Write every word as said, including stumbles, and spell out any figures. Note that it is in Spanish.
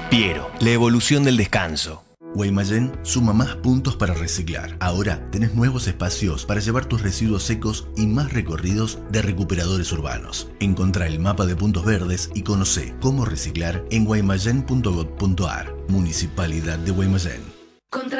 Piero, la evolución del descanso. Guaymallén suma más puntos para reciclar. Ahora tenés nuevos espacios para llevar tus residuos secos y más recorridos de recuperadores urbanos. Encontrá el mapa de puntos verdes y conocé cómo reciclar en guaymallén punto gov punto ar. Municipalidad de Guaymallén.